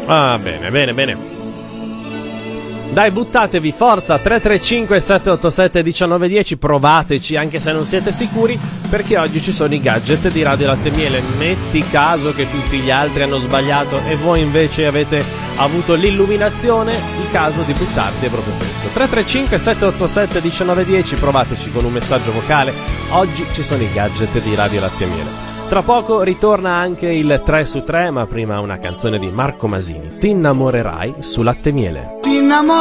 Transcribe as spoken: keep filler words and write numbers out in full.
Ah, bene, bene, bene. Dai, buttatevi, forza, tre tre cinque sette otto sette uno nove uno zero, provateci anche se non siete sicuri, perché oggi ci sono i gadget di Radio Latte e Miele. Metti caso che tutti gli altri hanno sbagliato e voi invece avete avuto l'illuminazione, il caso di buttarsi è proprio questo. tre tre cinque sette otto sette uno nove uno zero, provateci con un messaggio vocale. Oggi ci sono i gadget di Radio Latte e Miele. Tra poco ritorna anche il tre su tre, ma prima una canzone di Marco Masini, Ti innamorerai su Latte e Miele. Ti innamor-